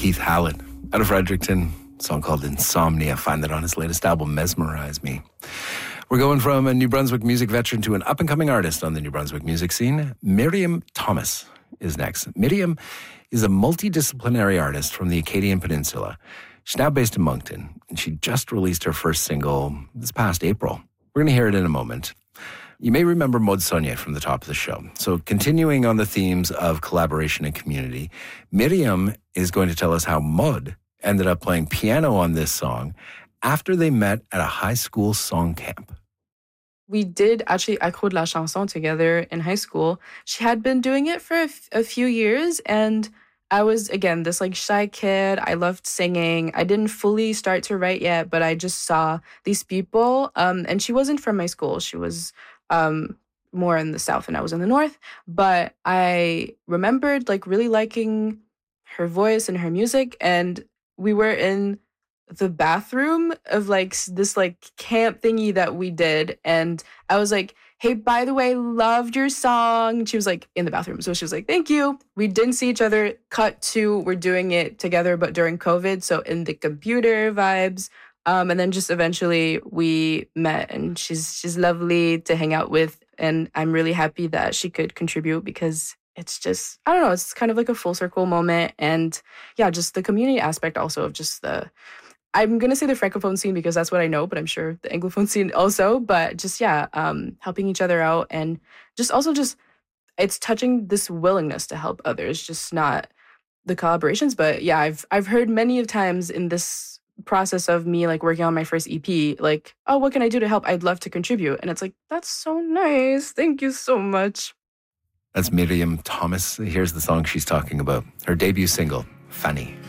Keith Hallett out of Fredericton. A song called Insomnia. Find that on his latest album, Mesmerize Me. We're going from a New Brunswick music veteran to an up-and-coming artist on the New Brunswick music scene. Miriam Thomas is next. Miriam is a multidisciplinary artist from the Acadian Peninsula. She's now based in Moncton, and she just released her first single this past April. We're going to hear it in a moment. You may remember Maud Saunier from the top of the show. So continuing on the themes of collaboration and community, Miriam is going to tell us how Maud ended up playing piano on this song after they met at a high school song camp. We did actually Accro de la Chanson together in high school. She had been doing it for a few years, and I was, again, this like shy kid. I loved singing. I didn't fully start to write yet, but I just saw these people. And she wasn't from my school. She was more in the South and I was in the North. But I remembered like really liking her voice and her music. And we were in the bathroom of like this like camp thingy that we did. And I was like, hey, by the way, loved your song. And she was like in the bathroom. So she was like, thank you. We didn't see each other. Cut to, we're doing it together, but during COVID. So in the computer vibes. And then just eventually we met, and she's lovely to hang out with. And I'm really happy that she could contribute because it's just, I don't know, it's kind of like a full circle moment. And yeah, just the community aspect also of just I'm going to say the Francophone scene because that's what I know, but I'm sure the Anglophone scene also. But just, yeah, helping each other out, and just also just, it's touching this willingness to help others, just not the collaborations. But yeah, I've heard many of times in this process of me like working on my first EP, like, oh, what can I do to help? I'd love to contribute. And it's like, that's so nice. Thank you so much. That's Miriam Thomas. Here's the song she's talking about. Her debut single, Fanny.